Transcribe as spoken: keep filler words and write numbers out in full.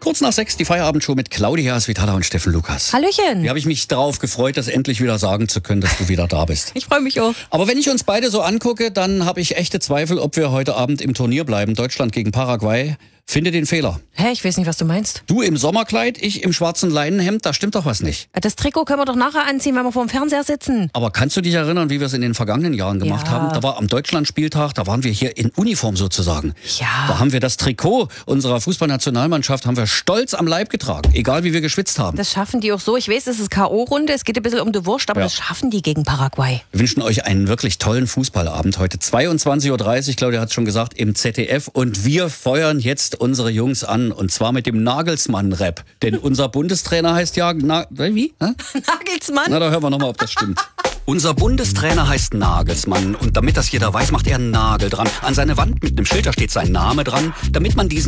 Kurz nach sechs die Feierabendshow mit Claudia Svitala und Steffen Lukas. Hallöchen. Hier habe ich mich darauf gefreut, das endlich wieder sagen zu können, dass du wieder da bist. Ich freue mich auch. Aber wenn ich uns beide so angucke, dann habe ich echte Zweifel, ob wir heute Abend im Turnier bleiben. Deutschland gegen Paraguay. Finde den Fehler. Hä, ich weiß nicht, was du meinst. Du im Sommerkleid, ich im schwarzen Leinenhemd, da stimmt doch was nicht. Das Trikot können wir doch nachher anziehen, wenn wir vor dem Fernseher sitzen. Aber kannst du dich erinnern, wie wir es in den vergangenen Jahren gemacht Ja. haben? Da war am Deutschlandspieltag, da waren wir hier in Uniform sozusagen. Ja. Da haben wir das Trikot unserer Fußballnationalmannschaft haben wir stolz am Leib getragen, egal wie wir geschwitzt haben. Das schaffen die auch so. Ich weiß, es ist K O-Runde, es geht ein bisschen um die Wurst, aber Ja. das schaffen die gegen Paraguay. Wir wünschen euch einen wirklich tollen Fußballabend. Heute zweiundzwanzig Uhr dreißig, Claudia hat es schon gesagt, im Z D F. Und wir feuern jetzt unsere Jungs an. Und zwar mit dem Nagelsmann-Rap. Denn unser Bundestrainer heißt ja... Na, wie? Hä? Nagelsmann? Na, da hören wir nochmal, ob das stimmt. Unser Bundestrainer heißt Nagelsmann. Und damit das jeder weiß, macht er einen Nagel dran. An seine Wand mit einem Schild, da steht sein Name dran. Damit man diesen